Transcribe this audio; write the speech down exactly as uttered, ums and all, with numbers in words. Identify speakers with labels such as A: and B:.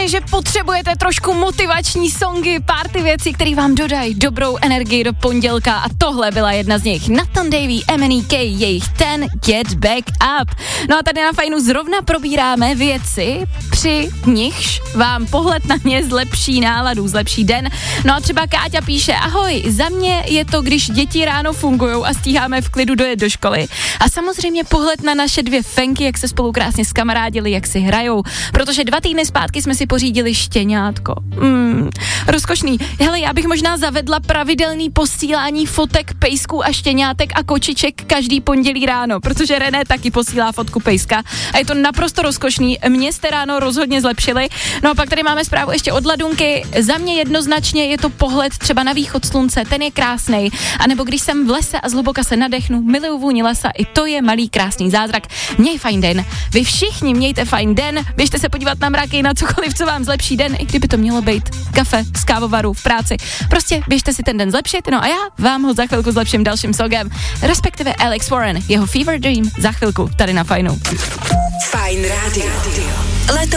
A: mi, že potřebujete trošku motivační songy, party věci, které vám dodají dobrou energii do pondělka a tohle byla jedna z nich. Nathan Davey, M N E K, jejich ten Get Back Up. No a tady na Fajnu zrovna probíráme věci, při nichž vám pohled na ně zlepší náladu, zlepší den. No a třeba Káťa píše, ahoj, za mě je to, když děti ráno fungujou a stíháme v klidu dojet do školy. A samozřejmě pohled na naše dvě fenky, jak se spolu krásně skamarádili, jak si hrajou, protože dva týdny zpátky jsme si pořídili štěňátko. Mm, rozkošný. Hele, já bych možná zavedla pravidelný posílání fotek pejsků a štěňátek a kočiček každý pondělí ráno, protože René taky posílá fotku pejska a je to naprosto rozkošný. Mě jste ráno rozhodně zlepšili. No a pak tady máme zprávu ještě od Ladunky. Za mě jednoznačně je to pohled třeba na východ slunce, ten je krásnej. A nebo když jsem v lese a zhluboka se nadechnu, miluju vůni lesa, i to je malý krásný zázrak. Měj fajn den. Vy všichni mějte fajn den. Běžte se podívat na mraky, na cokoliv, co vám zlepší den, i kdyby to mělo být kafe z kávovaru v práci. Prostě běžte si ten den zlepšit. No a já vám ho za chvilku zlepším dalším songem. Respektive Alex Warren, jeho Fever Dream za chvilku tady na Fajnu.
B: Fajn rádio. Leto